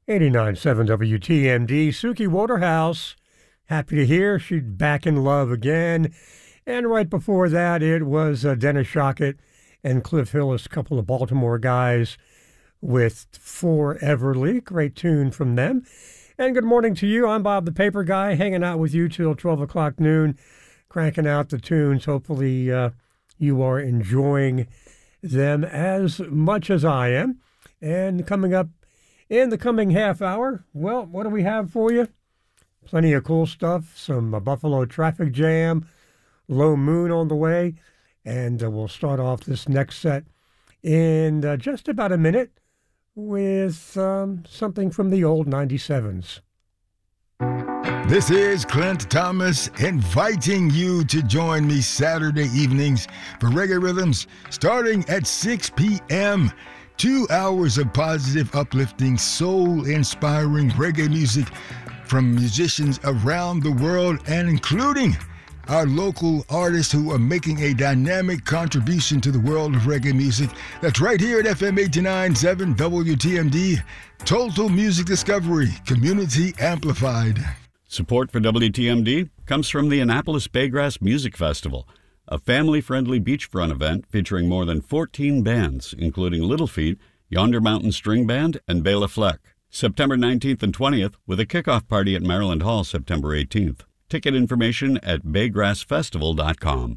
89.7 WTMD. Suki Waterhouse, happy to hear she's back in love again. And right before that, it was Dennis Shockett and Cliff Hillis, a couple of Baltimore guys with Foreverly. Great tune from them. And good morning to you. I'm Bob the Paper Guy, hanging out with you till 12 o'clock noon, cranking out the tunes. Hopefully you are enjoying them as much as I am. And coming up in the coming half hour, well, what do we have for you? Plenty of cool stuff, some Buffalo Traffic Jam, Low Moon on the way, and we'll start off this next set in just about a minute with something from the old 97s. This is Clint Thomas inviting you to join me Saturday evenings for Reggae Rhythms starting at 6 p.m. 2 hours of positive, uplifting, soul-inspiring reggae music from musicians around the world and including our local artists who are making a dynamic contribution to the world of reggae music. That's right here at FM 89.7 WTMD, Total Music Discovery, Community Amplified. Support for WTMD comes from the Annapolis Baygrass Music Festival, a family-friendly beachfront event featuring more than 14 bands, including Little Feat, Yonder Mountain String Band, and Bela Fleck. September 19th and 20th, with a kickoff party at Maryland Hall September 18th. Ticket information at baygrassfestival.com.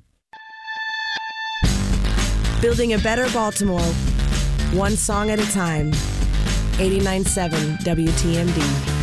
Building a better Baltimore, one song at a time. 89.7 WTMD.